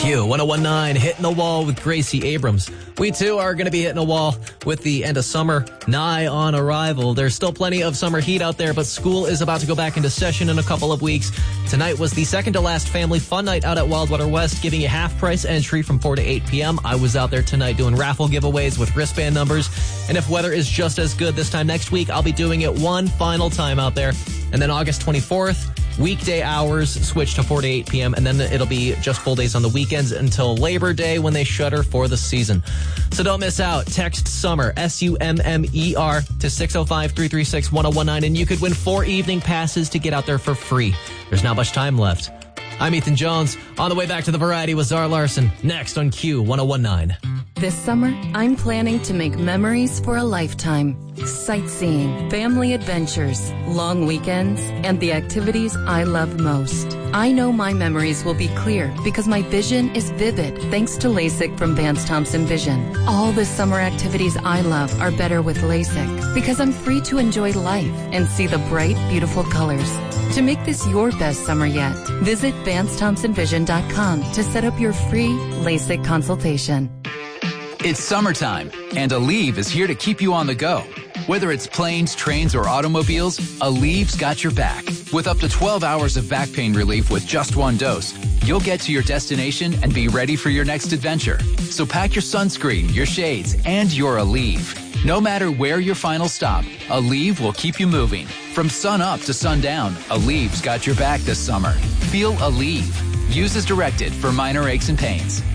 Q1019, hitting the wall with Gracie Abrams. We too are going to be hitting a wall with the end of summer nigh on arrival. There's still plenty of summer heat out there, but school is about to go back into session in a couple of weeks. Tonight was the second to last family fun night out at Wildwater West, giving you half price entry from 4 to 8 p.m. I was out there tonight doing raffle giveaways with wristband numbers. And if weather is just as good this time next week, I'll be doing it one final time out there. And then August 24th, weekday hours switch to 4 to 8 p.m. And then it'll be just full days on the weekends until Labor Day when they shutter for the season. So don't miss out. Text SUMMER, SUMMER, to 605-336-1019, and you could win 4 evening passes to get out there for free. There's not much time left. I'm Ethan Jones. On the way back to the variety with Zara Larson. Next on Q1019. This summer, I'm planning to make memories for a lifetime. Sightseeing, family adventures, long weekends, and the activities I love most. I know my memories will be clear because my vision is vivid thanks to LASIK from Vance Thompson Vision. All the summer activities I love are better with LASIK because I'm free to enjoy life and see the bright, beautiful colors. To make this your best summer yet, visit VanceThompsonVision.com to set up your free LASIK consultation. It's summertime, and Aleve is here to keep you on the go. Whether it's planes, trains, or automobiles, Aleve's got your back. With up to 12 hours of back pain relief with just one dose, you'll get to your destination and be ready for your next adventure. So pack your sunscreen, your shades, and your Aleve. No matter where your final stop, Aleve will keep you moving. From sun up to sundown, Aleve's got your back this summer. Feel Aleve. Use as directed for minor aches and pains.